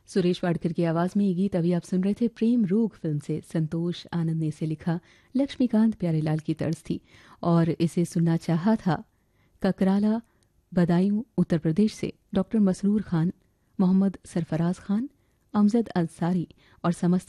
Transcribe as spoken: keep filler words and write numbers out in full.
सुरेश वाडकर की आवाज में ये गीत अभी आप सुन रहे थे प्रेम रोग फिल्म से। संतोष आनंद ने इसे लिखा, लक्ष्मीकांत प्यारेलाल की तर्ज थी और इसे सुनना चाहा था ककराला बदायूं उत्तर प्रदेश से डॉक्टर मसरूर खान, मोहम्मद सरफराज खान, अमजद अंसारी और समस्त